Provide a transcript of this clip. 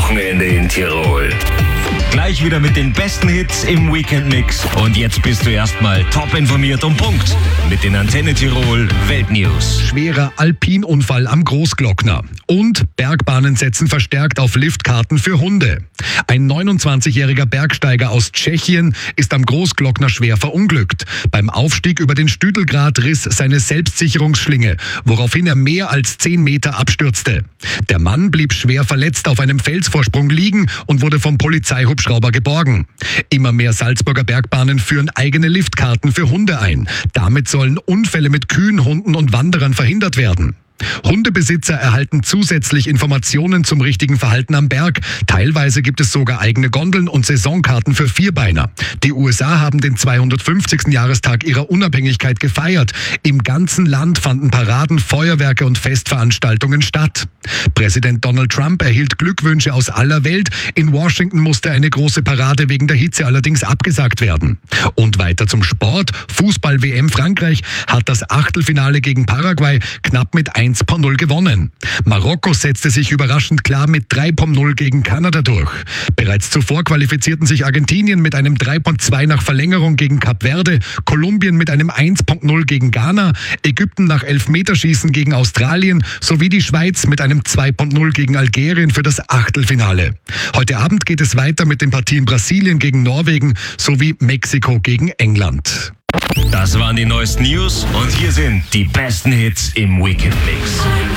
Wochenende in Tirol. Gleich wieder mit den besten Hits im Weekend-Mix. Und jetzt bist du erstmal top informiert und Punkt mit den Antenne Tirol Weltnews. Schwerer Alpinunfall am Großglockner. Und Bergbahnen setzen verstärkt auf Liftkarten für Hunde. Ein 29-jähriger Bergsteiger aus Tschechien ist am Großglockner schwer verunglückt. Beim Aufstieg über den Stüdelgrat riss seine Selbstsicherungsschlinge, woraufhin er mehr als 10 Meter abstürzte. Der Mann blieb schwer verletzt auf einem Felsvorsprung liegen und wurde vom Polizeihubschrauber geborgen. Immer mehr Salzburger Bergbahnen führen eigene Liftkarten für Hunde ein. Damit sollen Unfälle mit Kühen, Hunden und Wanderern verhindert werden. Hundebesitzer erhalten zusätzlich Informationen zum richtigen Verhalten am Berg. Teilweise gibt es sogar eigene Gondeln und Saisonkarten für Vierbeiner. Die USA haben den 250. Jahrestag ihrer Unabhängigkeit gefeiert. Im ganzen Land fanden Paraden, Feuerwerke und Festveranstaltungen statt. Präsident Donald Trump erhielt Glückwünsche aus aller Welt. In Washington musste eine große Parade wegen der Hitze allerdings abgesagt werden. Und weiter zum Sport. Fußball-WM Frankreich hat das Achtelfinale gegen Paraguay knapp mit 1:0 gewonnen. Marokko setzte sich überraschend klar mit 3:0 gegen Kanada durch. Bereits zuvor qualifizierten sich Argentinien mit einem 3:2 nach Verlängerung gegen Kap Verde, Kolumbien mit einem 1:0 gegen Ghana, Ägypten nach Elfmeterschießen gegen Australien sowie die Schweiz mit einem 2:0 gegen Algerien für das Achtelfinale. Heute Abend geht es weiter mit den Partien Brasilien gegen Norwegen sowie Mexiko gegen England. Das waren die neuesten News und hier sind die besten Hits im Weekend-Mix.